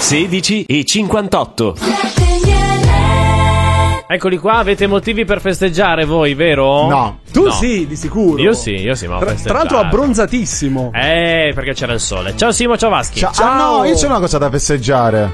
16:58. Eccoli qua, avete motivi per festeggiare voi, vero? No. Tu sì, di sicuro. Io sì, ma ho Tra festeggiato. l'altro abbronzatissimo. Perché c'era il sole. Ciao Simo, ciao Vaschi. Ciao. No, io c'ho una cosa da festeggiare.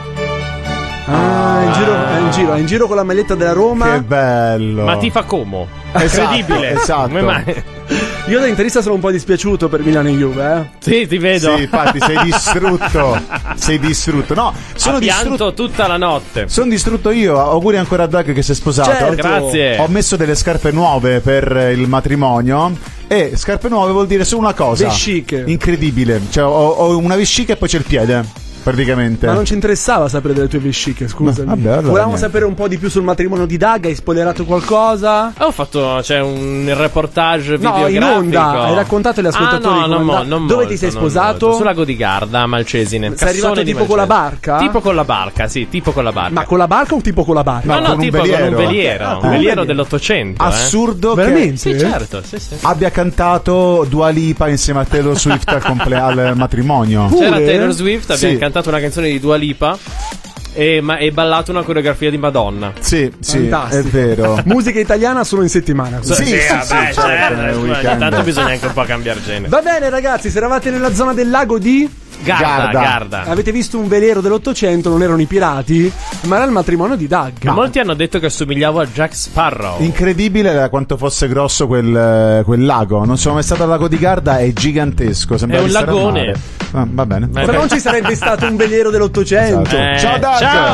È in giro con la maglietta della Roma. Che bello. Ma ti fa Como. Esatto, Incredibile. esatto. Come mai? Io da interista sono un po' dispiaciuto per Milano e Juve, Sì, ti vedo. Sì, infatti sei distrutto. Sei distrutto. No, sono pianto tutta la notte. Sono distrutto io. Auguri ancora a Doug che si è sposato. Certo. Grazie. Ho messo delle scarpe nuove per il matrimonio. E scarpe nuove vuol dire solo una cosa. Vesciche. Incredibile. Cioè, ho una vescica e poi c'è il piede. Praticamente. Ma non ci interessava sapere delle tue vesciche, scusami. Vabbè, allora Volevamo niente. sapere un po' di più sul matrimonio di Doug. Hai spoilerato qualcosa? Ho fatto, un reportage No, videografico. in onda. Hai raccontato agli ascoltatori no, come non Dove molto, ti sei non sposato? molto. Sul lago di Garda, a Malcesine. Sei arrivato Cassone di tipo con la Malcesine. barca? Tipo con la barca, sì, tipo con la barca. Ma con la barca o tipo con la barca? No, No, con un tipo veliero. con un veliero. Un veliero dell'Ottocento. Assurdo che Veramente? Sì, certo, sì. abbia cantato Dua Lipa insieme a Taylor Swift al matrimonio. C'era Taylor Swift, abbiamo Sì. cantato una canzone di Dua Lipa e ballato una coreografia di Madonna. Sì, Fantastico. è vero. Musica italiana solo in settimana. Sì, vabbè, certo, nel weekend. Tanto bisogna anche un po' cambiare genere. Va bene ragazzi, se eravate nella zona del lago di... Garda. Avete visto un veliero dell'Ottocento, non erano i pirati, ma era il matrimonio di Doug. Molti hanno detto che assomigliavo a Jack Sparrow. Incredibile da quanto fosse grosso quel lago. Non sono mai stato al lago di Garda, è gigantesco. Sembra È un di stare al lagone. mare. Va bene. Ma non ci sarebbe stato un veliero dell'Ottocento. Ciao Doug. Ciao.